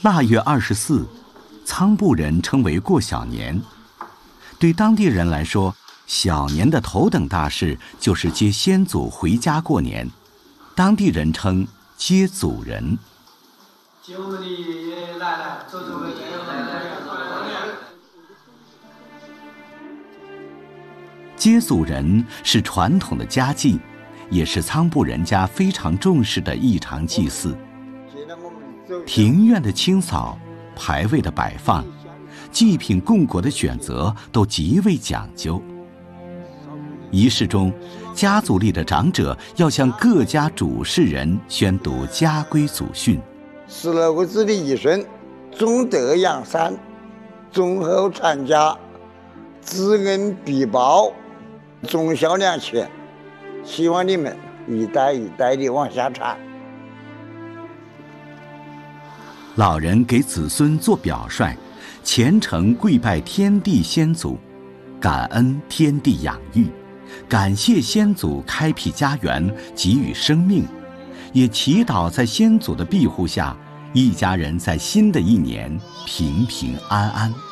腊月24，仓部人称为过小年。对当地人来说，小年的头等大事就是接先祖回家过年，当地人称接祖人。 接我们的爷爷奶奶，走走个爷爷奶奶。 接祖人是传统的家祭，也是仓部人家非常重视的异常祭祀。庭院的清扫、牌位的摆放、祭品供果的选择都极为讲究。仪式中，家族里的长者要向各家主事人宣读家规祖训。 16个字的一生，种德养善，忠厚传家，知恩必报，忠孝两全。希望你们一代一代的往下传。 老人给子孙做表率，虔诚跪拜天地先祖，感恩天地养育，感谢先祖开辟家园，给予生命，也祈祷在先祖的庇护下，一家人在新的一年平平安安。